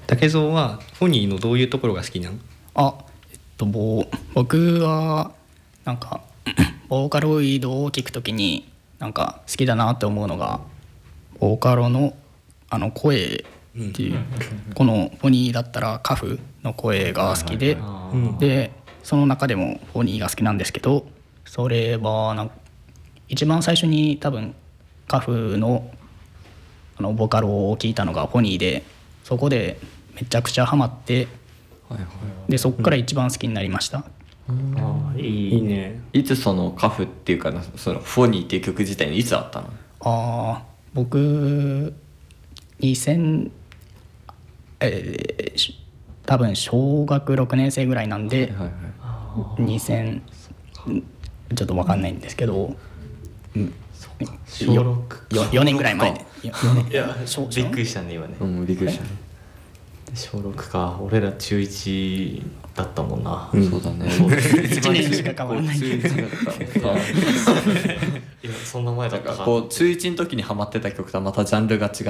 竹蔵はフォニーのどういうところが好きなの？ 僕はなんかボーカロイドを聴くときになんか好きだなって思うのがボーカロの声っていう、このフォニーだったらカフの声が好きで、でその中でもフォニーが好きなんですけど、それは一番最初に多分カフのボカロを聴いたのがフォニーで、そこでめちゃくちゃハマって、でそこから一番好きになりました。 いいね。 いつそのカフっていうかな、そのフォニーっていう曲自体にいつあったの？ 僕2000多分小学6年生ぐらいなんで、2000ちょっと分かんないんですけど、 小6 4年ぐらい前で。 いやびっくりしたね今ね。 びっくりしたね。 小6か。俺ら中1だったもんな。 そうだね。 1年しか変わらない。 中1だったいやそんな前だったか。 こう中1の時にハマってた曲とはまたジャンルが違って、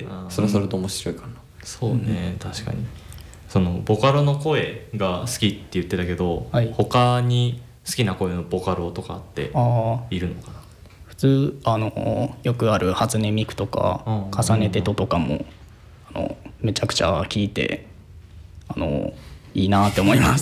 それはそれと面白いかな。 そうね、確かに。そのボカロの声が好きって言ってたけど、他に好きな声のボカロとかっているのかな？ 普通よくある初音ミクとか重ねてととかもめちゃくちゃ聴いていいなって思います。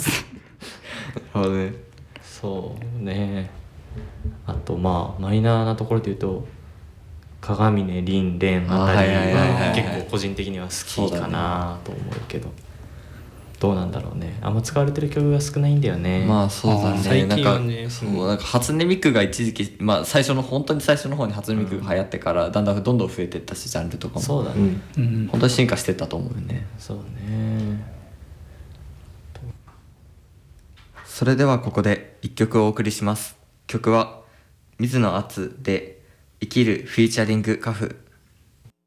そうね。あとマイナーなところで言うと鏡音凛蓮あたりは結構個人的には好きかなと思うけど、どうなんだろうね。あんま使われてる曲が少ないんだよね。 そうだね。 最近はね、 なんか初音ミクが一時期、本当に最初の方に初音ミクが流行ってからだんだんどんどん増えていったし、ジャンルとかもそうだね、 本当に進化してったと思うよね。 そうね。 それではここで一曲をお送りします。曲は水野敦で生きるフィーチャリングカフ。